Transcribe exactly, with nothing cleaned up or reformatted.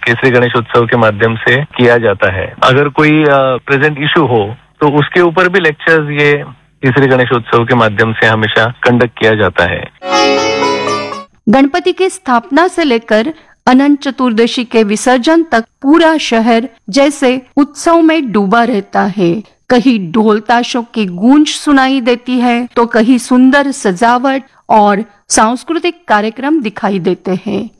केसरी गणेश उत्सव के माध्यम से किया जाता है। अगर कोई प्रेजेंट इशू हो तो उसके ऊपर भी लेक्चर्स ये केसरी गणेश उत्सव के माध्यम से हमेशा कंडक्ट किया जाता है। गणपति की स्थापना से लेकर अनंत चतुर्दशी के विसर्जन तक पूरा शहर जैसे उत्सव में डूबा रहता है। कहीं ढोल ताशों की गूंज सुनाई देती है तो कहीं सुंदर सजावट और सांस्कृतिक कार्यक्रम दिखाई देते हैं।